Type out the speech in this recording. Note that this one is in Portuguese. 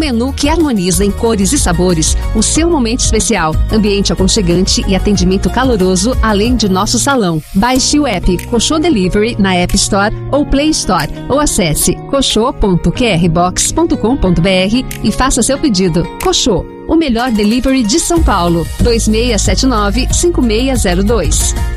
menu que harmoniza em cores e sabores o seu momento especial, ambiente aconchegante e atendimento caloroso, além de nosso salão. Baixe o app Coxô Delivery na App Store ou Play Store, ou acesse coxô.qrbox.com.br e faça seu pedido. Coxô, o melhor delivery de São Paulo. 2679-5602.